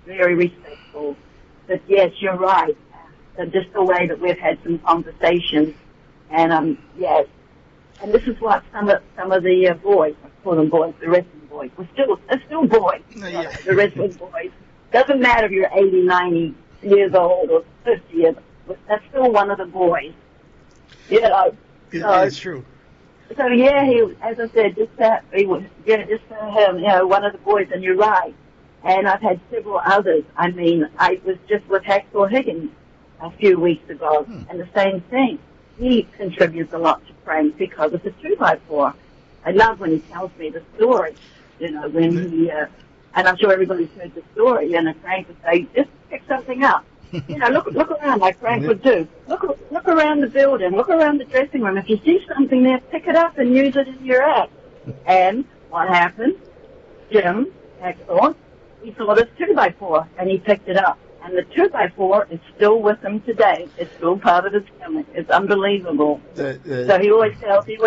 very respectful. But yes, you're right. Just the way that we've had some conversations, and yes, and this is what some of the boys, I call them boys, the wrestling boys, they're still boys. Yeah. The wrestling boys. Doesn't matter if you're 80, 90 years old or 50 years old. That's still one of the boys. You know. It's true. So yeah, he, as I said, just for him, one of the boys, and you're right. And I've had several others. I mean, I was just with Hacksaw Higgins a few weeks ago, and the same thing. He contributes a lot to Frank because of the 2x4. I love when he tells me the story, when he, and I'm sure everybody's heard the story, Frank would say, just pick something up. Look around like Frank would do. Look around the building. Look around the dressing room. If you see something there, pick it up and use it in your act. And what happened? Jim Hacksaw, he saw this 2x4 and he picked it up. And the 2x4 is still with him today. It's still part of his gimmick. It's unbelievable. So he always tells me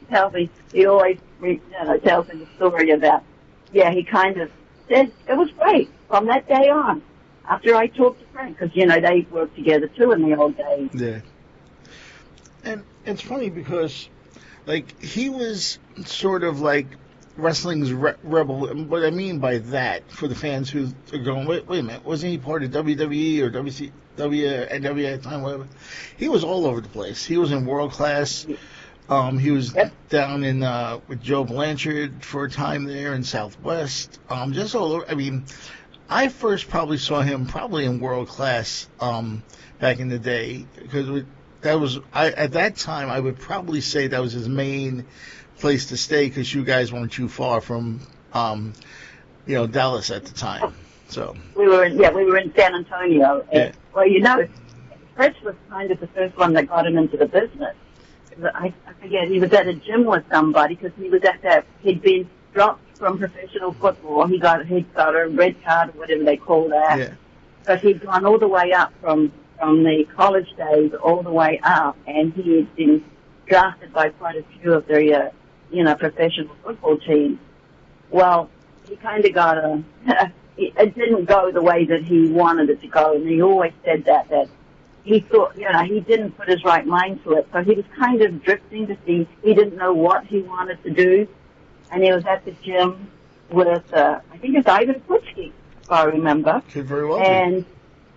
the story about, he kind of said it was great from that day on. After I talked to Frank, because, they worked together, too, in the old days. Yeah. And it's funny because, he was sort of like wrestling's rebel. And what I mean by that, for the fans who are going, wait a minute, wasn't he part of WWE or NWA at the time, whatever? He was all over the place. He was in World Class. He was down in with Joe Blanchard for a time there in Southwest. Just all over. I mean, I first probably saw him in World Class back in the day, because at that time I would probably say that was his main place to stay, because you guys weren't too far from Dallas at the time. So we were in San Antonio. And, well, Fritz was kind of the first one that got him into the business. I forget, he was at a gym with somebody, because he was he'd been dropped from professional football. He got a red card or whatever they call that. Yeah. But he'd gone all the way up from the college days all the way up, and he had been drafted by quite a few of the professional football teams. Well, he kind of got it didn't go the way that he wanted it to go, and he always said that he thought, he didn't put his right mind to it, so he was kind of drifting to see, he didn't know what he wanted to do. And he was at the gym with, I think it's Ivan Putski, if I remember. Could very well be.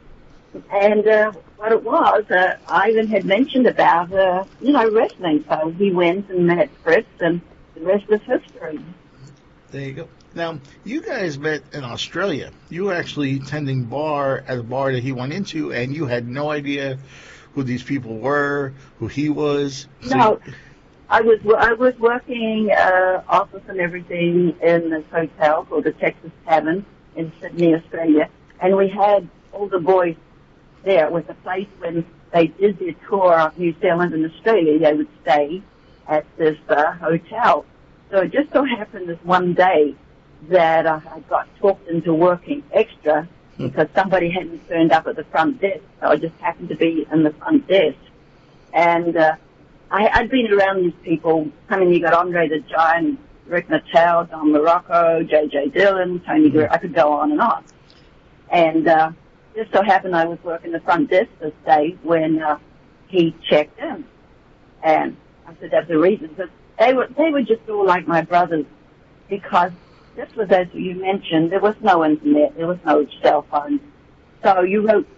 And what it was, Ivan had mentioned about, wrestling. So he went and met Fritz, and the rest is history. There you go. Now, you guys met in Australia. You were actually tending at a bar that he went into, and you had no idea who these people were, who he was. No. I was working office and everything in this hotel called the Texas Tavern in Sydney, Australia, and we had all the boys there. It was a place when they did their tour of New Zealand and Australia. They would stay at this hotel. So it just so happened this one day that I got talked into working extra because somebody hadn't turned up at the front desk. So I just happened to be in the front desk, and I'd been around these people. I mean, you got Andre the Giant, Rick Natal, Don Morocco, J.J. Dillon, Tony Guerrero. I could go on and on. And just so happened I was working the front desk this day when he checked in. And I said, that's the reason. Because they were just all like my brothers, because this was, as you mentioned, there was no internet, there was no cell phones. So you wrote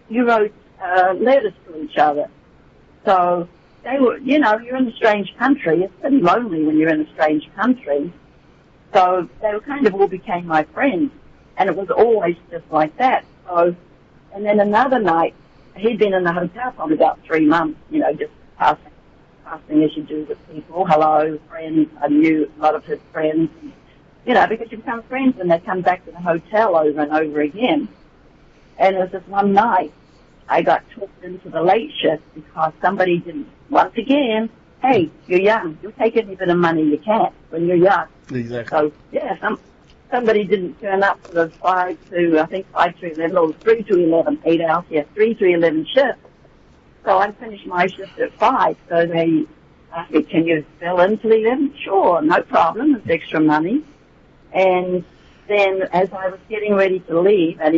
letters to each other. So they were, you're in a strange country. It's pretty lonely when you're in a strange country. So they were kind of all became my friends. And it was always just like that. So, and then another night, he'd been in the hotel for about 3 months, just passing as you do with people. Hello, friends. I knew a lot of his friends. Because you become friends and they come back to the hotel over and over again. And there was this one night, I got talked into the late shift because somebody didn't, once again, hey, you're young. You'll take any bit of money you can when you're young. Exactly. So, somebody didn't turn up for the 5 to 11, or 3 to 11, 8 hours, 3 to 11 shift. So I finished my shift at 5, so they asked me, can you fill in till 11? Sure, no problem, it's extra money. And then as I was getting ready to leave, at